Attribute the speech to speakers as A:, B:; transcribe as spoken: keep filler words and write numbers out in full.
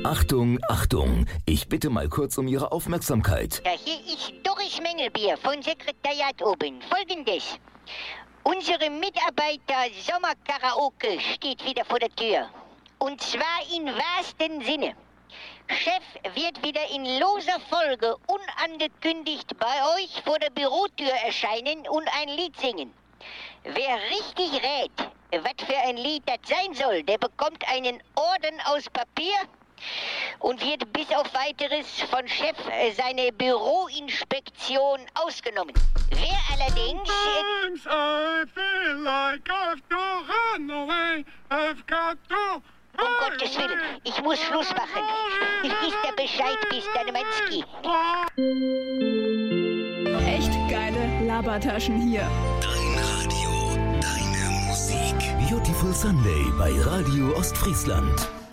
A: Achtung, Achtung, ich bitte mal kurz um Ihre Aufmerksamkeit.
B: Ja, hier ist Doris Mengelbier von Sekretariat oben. Folgendes. Unsere Mitarbeiter Sommerkaraoke steht wieder vor der Tür. Und zwar im wahrsten Sinne. Chef wird wieder in loser Folge unangekündigt bei euch vor der Bürotür erscheinen und ein Lied singen. Wer richtig rät, was für ein Lied das sein soll, der bekommt einen Orden aus Papier und wird bis auf Weiteres von Chef seine Büroinspektion ausgenommen. Wer allerdings...
C: Sometimes I feel like I've to run away. I've got to...
B: Um Gottes Willen, ich muss Schluss machen. Wisst ihr Bescheid, bis Danemanski.
D: Echt geile Labertaschen hier.
A: Dein Radio, deine Musik. Beautiful Sunday bei Radio Ostfriesland.